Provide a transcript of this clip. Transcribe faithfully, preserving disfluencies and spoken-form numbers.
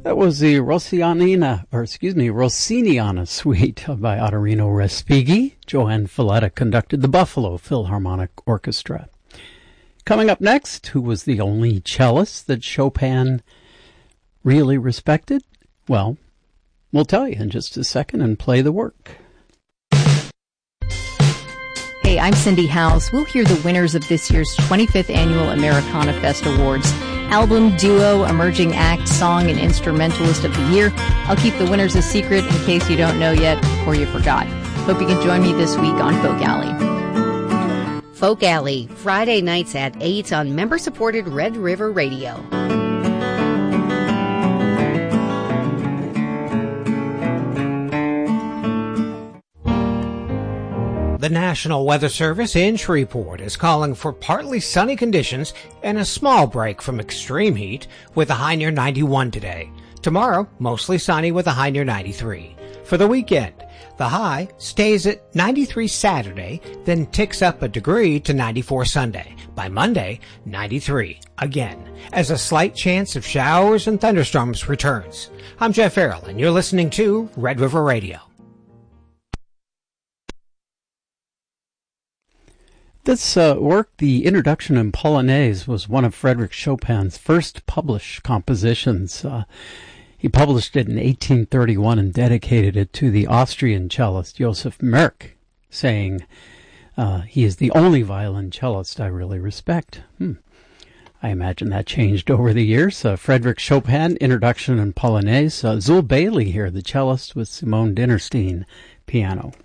That was the Rossianina, or excuse me, Rossiniana Suite by Ottorino Respighi. Joanne Falletta conducted the Buffalo Philharmonic Orchestra. Coming up next, who was the only cellist that Chopin really respected? Well, we'll tell you in just a second and play the work. Hey, I'm Cindy Howes. We'll hear the winners of this year's twenty-fifth Annual Americana Fest Awards. Album, duo, emerging act, song, and instrumentalist of the year. I'll keep the winners a secret in case you don't know yet or you forgot. Hope you can join me this week on Folk Alley. Folk Alley, Friday nights at eight on member-supported Red River Radio. The National Weather Service in Shreveport is calling for partly sunny conditions and a small break from extreme heat with a high near ninety-one today. Tomorrow, mostly sunny with a high near ninety-three. For the weekend, the high stays at ninety-three Saturday, then ticks up a degree to ninety-four Sunday. By Monday, ninety-three again, as a slight chance of showers and thunderstorms returns. I'm Jeff Farrell, and you're listening to Red River Radio. This uh, work, the Introduction in Polonaise, was one of Frédéric Chopin's first published compositions. Uh, he published it in eighteen thirty-one and dedicated it to the Austrian cellist Joseph Merck, saying, uh, he is the only violoncellist I really respect. Hmm. I imagine that changed over the years. Uh, Frédéric Chopin, Introduction in Polonaise. Uh, Zul Bailey here, the cellist, with Simone Dinnerstein, piano.